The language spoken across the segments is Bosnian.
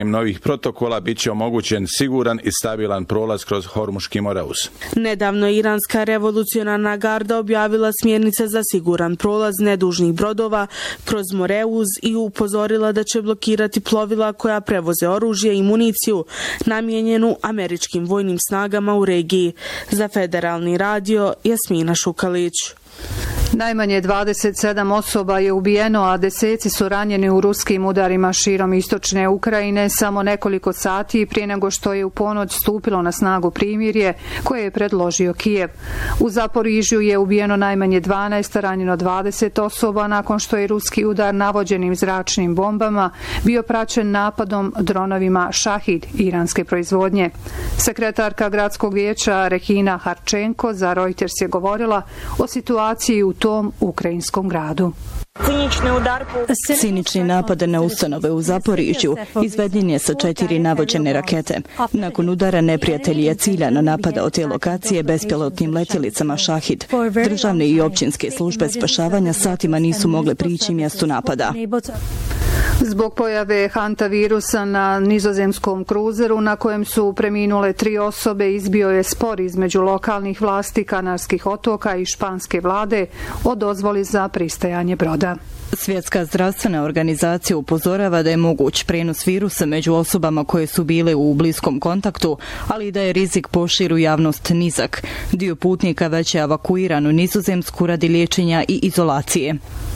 novih protokola bit će omogućen siguran i stabilan prolaz kroz Hormuški Moreuz. Nedavno je Iranska revolucionarna garda objavila smjernice za siguran prolaz nedužnih brodova kroz Moreuz i upozorila da će blokirati plovila koja prevoze oružje i municiju namijenjenu američkim vojnim snagama u regiji. Za Federalni radio Jasmina Šukalić. Najmanje 27 osoba je ubijeno, a deseci su ranjeni u ruskim udarima širom istočne Ukrajine samo nekoliko sati prije nego što je u ponoć stupilo na snagu primirje koje je predložio Kijev. U Zaporižju je ubijeno najmanje 12, ranjeno 20 osoba nakon što je ruski udar navođenim zračnim bombama bio praćen napadom dronovima Šahid iranske proizvodnje. Sekretarka gradskog vijeća Rehina Harčenko za Reuters je govorila o situaciji u tom ukrajinskom gradu. Cinični napad na ustanove u Zaporižju izveden je sa 4 navođene rakete. Nakon udara neprijatelj je ciljano napadao te lokacije bespilotnim letjelicama Šahid. Državne i općinske službe spašavanja satima nisu mogle prići mjestu napada. Zbog pojave hantavirusa na nizozemskom kruzeru na kojem su preminule 3 osobe izbio je spor između lokalnih vlasti Kanarskih otoka i španske vlade o dozvoli za pristajanje broda. Svjetska zdravstvena organizacija upozorava da je moguć prenos virusa među osobama koje su bile u bliskom kontaktu, ali i da je rizik po širu javnost nizak. Dio putnika već je evakuiran u Nizozemsku radi liječenja i izolacije.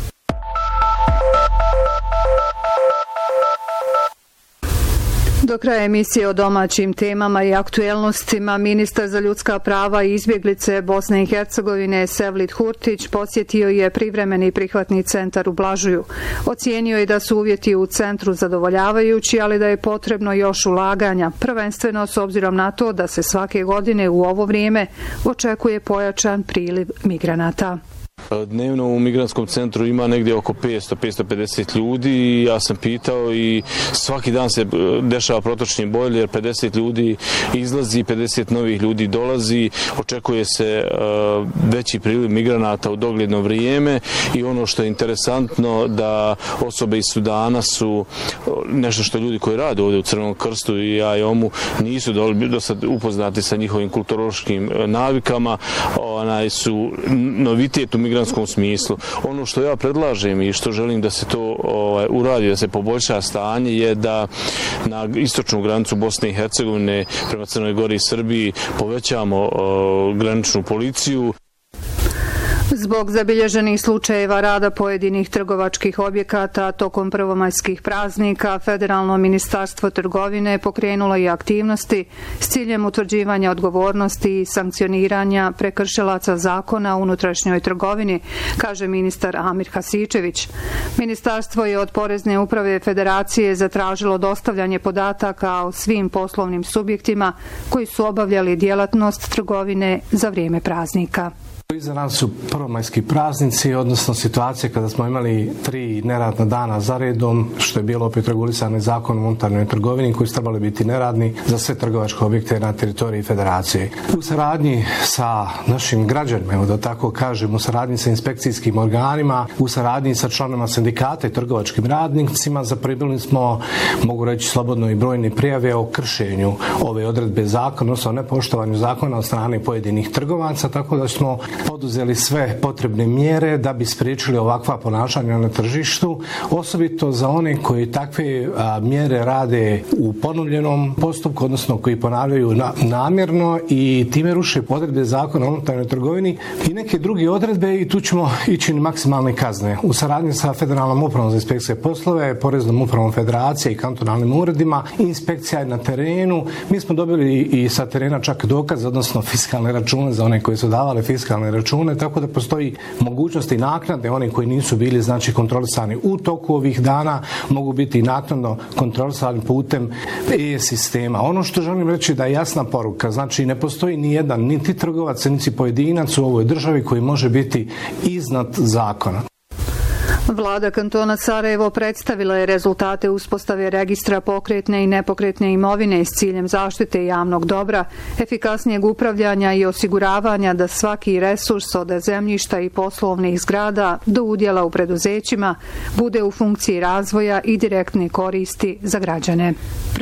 Do kraja emisije o domaćim temama i aktuelnostima, ministar za ljudska prava i izbjeglice Bosne i Hercegovine Sevlit Hurtić posjetio je privremeni prihvatni centar u Blažuju. Ocijenio je da su uvjeti u centru zadovoljavajući, ali da je potrebno još ulaganja, prvenstveno s obzirom na to da se svake godine u ovo vrijeme očekuje pojačan priliv migranata. Dnevno u migrantskom centru ima negdje oko 500-550 ljudi. Ja sam pitao i svaki dan se dešava protočni bojler, 50 ljudi izlazi, 50 novih ljudi dolazi. Očekuje se veći priliv migranata u dogledno vrijeme i ono što je interesantno da osobe iz Sudana su nešto što ljudi koji rade ovdje u Crvenom krstu i IOM-u nisu do sad upoznati sa njihovim kulturološkim navikama, su novitet u migranskom smislu. Ono što ja predlažem i što želim da se to uradi, da se poboljša stanje, je da na istočnu granicu Bosne i Hercegovine prema Crnoj Gori i Srbiji povećamo graničnu policiju. Zbog zabilježenih slučajeva rada pojedinih trgovačkih objekata tokom prvomajskih praznika, Federalno ministarstvo trgovine pokrenulo je aktivnosti s ciljem utvrđivanja odgovornosti i sankcioniranja prekršilaca zakona o unutrašnjoj trgovini, kaže ministar Amir Hasičević. Ministarstvo je od Porezne uprave Federacije zatražilo dostavljanje podataka o svim poslovnim subjektima koji su obavljali djelatnost trgovine za vrijeme praznika. Iza nas su prvomajski praznici, odnosno situacije kada smo imali 3 neradna dana za redom, što je bilo opet regulisano zakonom o unutarnjoj trgovini, koji su trebali biti neradni za sve trgovačke objekte na teritoriji Federacije. U saradnji sa našim građanima, evo da tako kažem, u saradnji sa inspekcijskim organima, u saradnji sa članovima sindikata i trgovačkim radnicima, zaprimili smo, mogu reći slobodno, i brojne prijave o kršenju ove odredbe zakona, odnosno nepoštovanju zakona od strane pojedinih trgovaca, tako da smo poduzeli sve potrebne mjere da bi spriječili ovakva ponašanja na tržištu, osobito za one koji takve mjere rade u ponovljenom postupku, odnosno koji ponavljaju namjerno i time ruše odredbe zakona o unutarnjoj trgovini i neke druge odredbe, i tu ćemo ići na maksimalne kazne. U saradnji sa Federalnom upravom za inspekcijske poslove, Poreznom upravom Federacije i kantonalnim uredima, inspekcija je na terenu. Mi smo dobili i sa terena čak dokaz, odnosno fiskalne račune za one koji su davali fiskalne račune, tako da postoji mogućnost i naknade. Oni koji nisu bili kontrolisani u toku ovih dana mogu biti naknadno kontrolisani putem e-sistema. Ono što želim reći da je jasna poruka, znači ne postoji ni jedan, niti trgovac, niti pojedinac u ovoj državi koji može biti iznad zakona. Vlada kantona Sarajevo predstavila je rezultate uspostave registra pokretne i nepokretne imovine s ciljem zaštite javnog dobra, efikasnijeg upravljanja i osiguravanja da svaki resurs od zemljišta i poslovnih zgrada do udjela u preduzećima bude u funkciji razvoja i direktne koristi za građane.